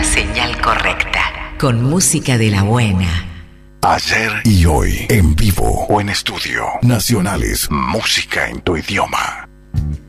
señal correcta. Con música de la buena. Ayer y hoy, en vivo o en estudio. Nacionales, música en tu idioma.